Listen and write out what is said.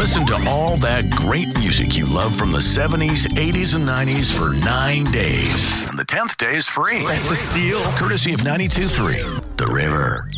Listen to all that great music you love from the 70s, 80s, and 90s for 9 days. And the 10th day is free. That's a steal. Courtesy of 92.3 The River.